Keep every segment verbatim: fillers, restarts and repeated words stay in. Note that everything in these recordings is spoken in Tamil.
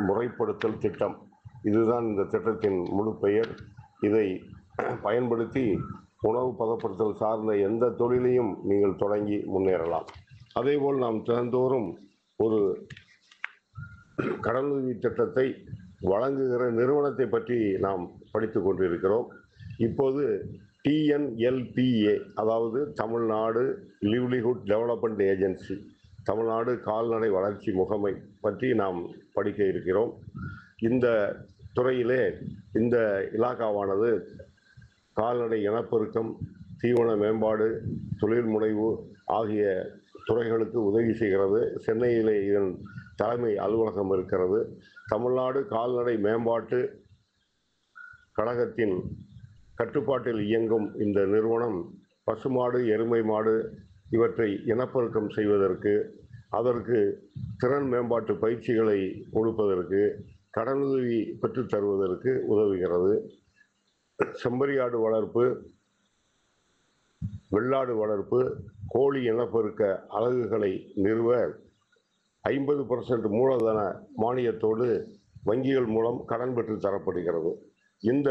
முறைப்படுத்தல் திட்டம். இதுதான் இந்த திட்டத்தின் முழு பெயர். இதை பயன்படுத்தி உணவு பதப்படுத்தல் சார்ந்த எந்த தொழிலையும் நீங்கள் தொடங்கி முன்னேறலாம். அதேபோல் நாம் தினந்தோறும் ஒரு கடனுதவி திட்டத்தை வழங்குகிற நிறுவனத்தை பற்றி நாம் படித்து கொண்டிருக்கிறோம். இப்போது டிஎன்எல்பிஏ, அதாவது Tamil Nadu livelihood development agency, Tamil Nadu கால்நடை வளர்ச்சி முகமை பற்றி நாம் படிக்க இருக்கிறோம். இந்த துறையிலே இந்த இலாகாவானது கால்நடை இனப்பெருக்கம், தீவன மேம்பாடு, தொழில் முனைவு ஆகிய துறைகளுக்கு உதவி செய்கிறது. சென்னையிலே இதன் தலைமை அலுவலகம் இருக்கிறது. தமிழ்நாடு கால்நடை மேம்பாட்டு கழகத்தின் கட்டுப்பாட்டில் இயங்கும் இந்த நிறுவனம் பசுமாடு, எருமை மாடு இவற்றை இனப்பெருக்கம் செய்வதற்கு, அதற்கு திறன் மேம்பாட்டு பயிற்சிகளை கொடுப்பதற்கு, கடனுதவி பெற்றுத் தருவதற்கு உதவுகிறது. செம்பரியாடு வளர்ப்பு, வெள்ளாடு வளர்ப்பு, கோழி இனப்பெருக்க அலகுகளை நிறுவ ஐம்பது பர்சன்ட் மூலதன மானியத்தோடு வங்கிகள் மூலம் கடன் பெற்று தரப்படுகிறது. இந்த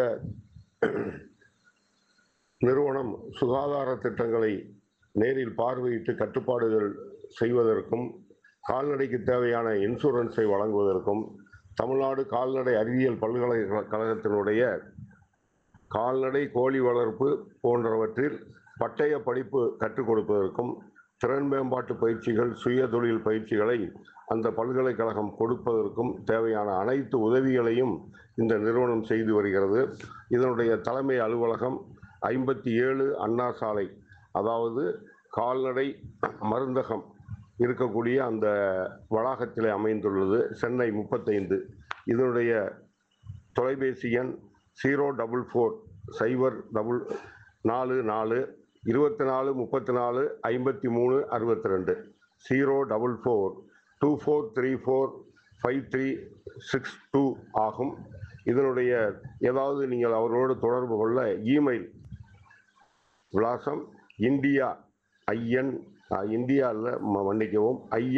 நிறுவனம் சுகாதார திட்டங்களை நேரில் பார்வையிட்டு கட்டுப்பாடுகள் செய்வதற்கும், கால்நடைக்கு தேவையான இன்சூரன்ஸை வழங்குவதற்கும், தமிழ்நாடு கால்நடை அறிவியல் பல்கலைக்கழகத்தினுடைய கால்நடை கோழி வளர்ப்பு போன்றவற்றில் பட்டய படிப்பு கற்றுக் கொடுப்பதற்கும், திறன் மேம்பாட்டு பயிற்சிகள், சுய தொழில் பயிற்சிகளை அந்த பல்கலைக்கழகம் கொடுப்பதற்கும் தேவையான அனைத்து உதவிகளையும் இந்த நிறுவனம் செய்து வருகிறது. இதனுடைய தலைமை அலுவலகம் ஐம்பத்தி ஏழு அண்ணா சாலை, அதாவது கால்நடை மருந்தகம் இருக்கக்கூடிய அந்த வளாகத்திலே அமைந்துள்ளது, சென்னை முப்பத்தைந்து. இதனுடைய தொலைபேசி எண் ஜீரோ டபுள் ஃபோர் சைபர் டபுள் நாலு நாலு இருபத்தி நாலு முப்பத்தி நாலு ஐம்பத்தி மூணு அறுபத்தி ரெண்டு zero double four two four three four five three six two ஆகும். இதனுடைய ஏதாவது நீங்கள் அவர்களோடு தொடர்பு கொள்ள இமெயில் விலாசம் இந்தியா ஐஎன் இந்தியாவில் மன்னிக்கவும் ஐஎன்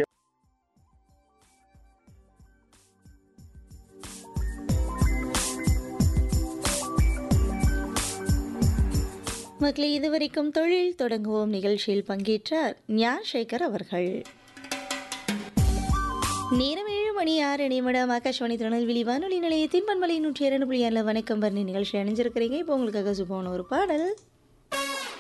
மக்களை இதுவரைக்கும் தொழில் தொடங்குவோம் நிகழ்ச்சியில் பங்கேற்றார் ஞானசேகர் அவர்கள். நேரம் ஏழு மணி ஆறு நிமிடம். ஆகாஷ்வாணி திருநெல்வேலி வானொலி நிலையத்தின் பண்பலை நூற்றி இரண்டு புள்ளி ஆறுல வணக்கம் பரணி நிகழ்ச்சி அணிஞ்சிருக்கிறீங்க. இப்போ உங்களுக்காக சுபமான ஒரு பாடல்.